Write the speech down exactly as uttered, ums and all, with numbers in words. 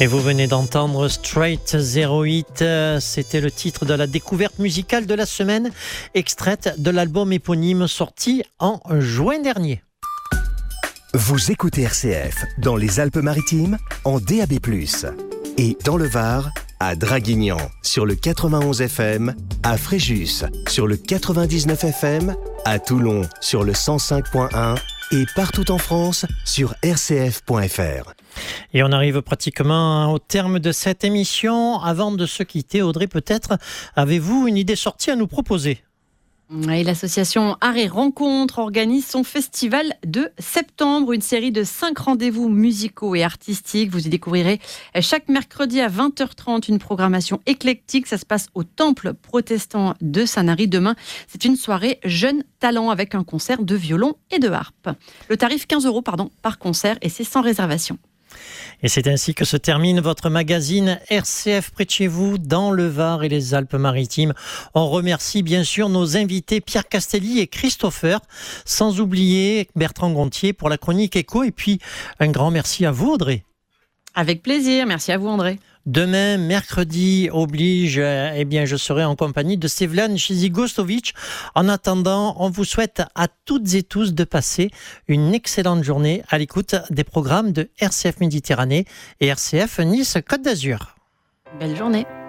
Et vous venez d'entendre Straight zéro huit, c'était le titre de la découverte musicale de la semaine, extraite de l'album éponyme sorti en juin dernier. Vous écoutez R C F dans les Alpes-Maritimes en D A B plus, et dans le Var à Draguignan sur le quatre-vingt-onze F M, à Fréjus sur le quatre-vingt-dix-neuf F M, à Toulon sur le cent cinq point un et partout en France sur r c f point f r. Et on arrive pratiquement au terme de cette émission. Avant de se quitter, Audrey, peut-être avez-vous une idée sortie à nous proposer ? Et l'association Art et Rencontres organise son festival de septembre, une série de cinq rendez-vous musicaux et artistiques. Vous y découvrirez chaque mercredi à vingt heures trente une programmation éclectique. Ça se passe au Temple protestant de Sanary. Demain, c'est une soirée jeunes talents avec un concert de violon et de harpe. Le tarif quinze euros pardon, par concert et c'est sans réservation. Et c'est ainsi que se termine votre magazine R C F près de chez vous, dans le Var et les Alpes-Maritimes. On remercie bien sûr nos invités Pierre Castelli et Christopher, sans oublier Bertrand Gontier pour la chronique écho. Et puis un grand merci à vous, Audrey. Avec plaisir, merci à vous, André. Demain, mercredi oblige, eh bien, je serai en compagnie de Sevlan Chizigostovic. En attendant, on vous souhaite à toutes et tous de passer une excellente journée à l'écoute des programmes de R C F Méditerranée et R C F Nice Côte d'Azur. Belle journée.